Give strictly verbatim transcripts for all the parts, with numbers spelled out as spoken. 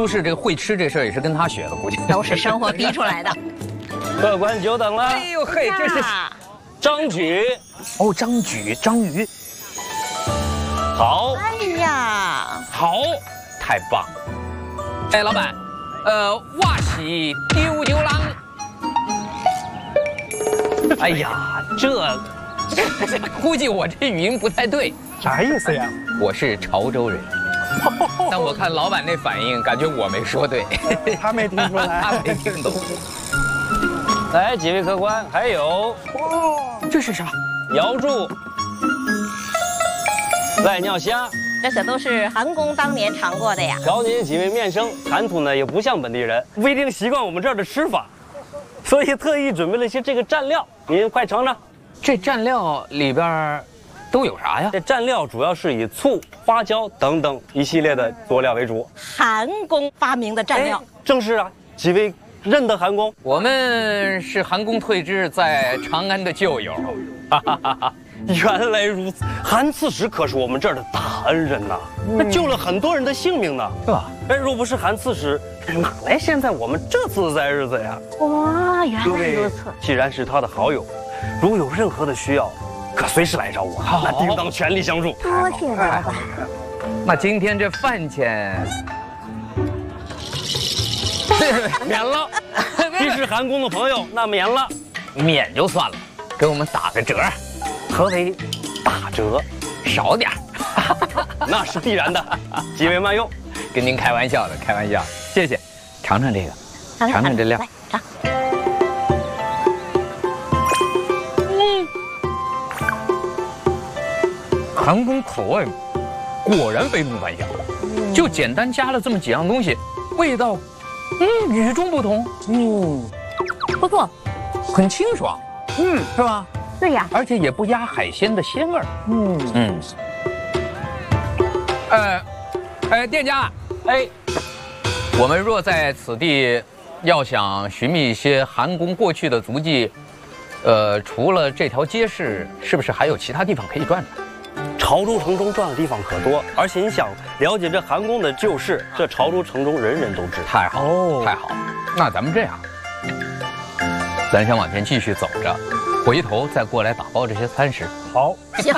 苏轼这个会吃这事儿也是跟他学的，估计都是生活逼出来的。 客官久等了。 哎呦嘿，这是张举。 哦，张举、张瑜， 好。 哎呀， 好，太棒了！哎，老板，呃，瓦西丢丢郎。哎呀，这估计我这语音不太对， 啥意思呀？ 我是潮州人。但我看老板那反应，感觉我没说对， 他没听出来， 他没听懂。 来，几位客官，还有， 这是啥？ 瑶柱、赖尿虾， 这些都是韩公当年尝过的呀。 瞧您几位面生，谈吐呢也不像本地人，不一定习惯我们这儿的吃法，所以特意准备了一些这个蘸料，您快尝尝。 这蘸料里边都有啥呀？ 这蘸料主要是以醋、花椒等等一系列的佐料为主。 韩公发明的蘸料， 正是啊，几位认得韩公？ 我们是韩公退治在长安的旧友。 哈哈哈哈！原来如此，韩刺史可是我们这儿的大恩人呐，那救了很多人的性命呢， 是吧？ 哎，若不是韩刺史，哪来现在我们这自在日子呀？ 哇，原来如此。 既然是他的好友，如有任何的需要，可随时来找我，那定当全力相助。 多谢老板。 那今天这饭钱免了， 既是韩公的朋友，那免了， 免就算了，给我们打个折。 何为打折？ 少点儿， 那是必然的。几位慢用， 跟您开玩笑的，开玩笑，谢谢。尝尝这个，尝尝这料。 来尝。 嗯，韩公口味果然非同凡响，就简单加了这么几样东西，味道，嗯，与众不同。嗯， 不错， 很清爽。嗯，是吧？ 对呀， 而且也不压海鲜的鲜味儿。嗯嗯。呃，呃，店家，哎，我们若在此地要想寻觅一些韩公过去的足迹，呃，除了这条街市，是不是还有其他地方可以转转？ 潮州城中转的地方可多，而且你想了解这韩公的旧事，这潮州城中人人都知。 太好，哦、太好。那咱们这样，咱先往前继续走着。回头再过来打包这些餐食。 好， 行。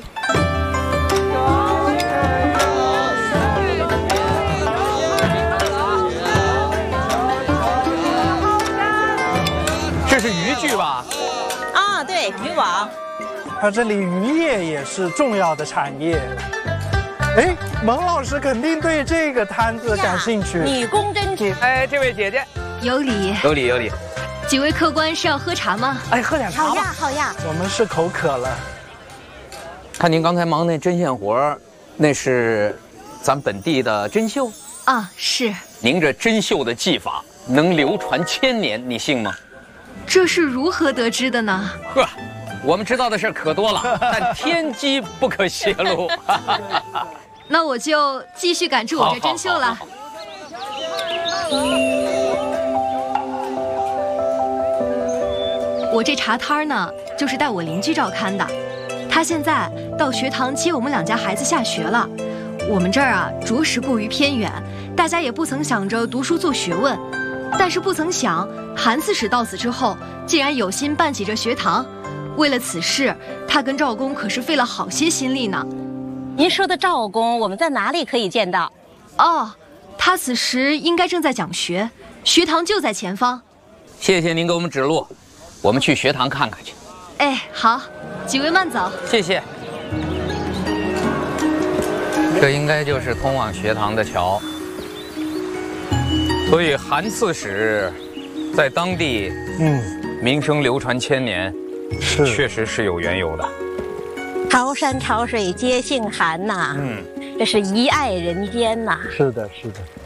这是渔具吧？ 啊，对，渔网。 它这里渔业也是重要的产业。哎，蒙老师肯定对这个摊子感兴趣。 女工针织。 哎，这位姐姐， 有礼， 有礼，有礼。 几位客官是要喝茶吗？ 哎，喝点茶吧。 好呀，好呀。 我们是口渴了。 看您刚才忙那针线活，那是咱本地的针绣啊，是。 您这针绣的技法能流传千年，你信吗？ 这是如何得知的呢？ 呵，我们知道的事可多了，但天机不可泄露。 那我就继续赶制我这针绣了。我这茶摊呢，就是带我邻居照看的。他现在到学堂接我们两家孩子下学了。我们这儿啊，着实过于偏远，大家也不曾想着读书做学问。但是不曾想，韩刺史到此之后，竟然有心办起这学堂。为了此事，他跟赵公可是费了好些心力呢。 您说的赵公，我们在哪里可以见到？ 哦，他此时应该正在讲学，学堂就在前方。 谢谢您给我们指路。我们去学堂看看去。 哎，好，几位慢走。 谢谢。这应该就是通往学堂的桥。所以韩刺史在当地，嗯，名声流传千年，是确实是有缘由的。 潮山潮水皆姓韩呐，嗯，这是一爱人间呐。 是的，是的。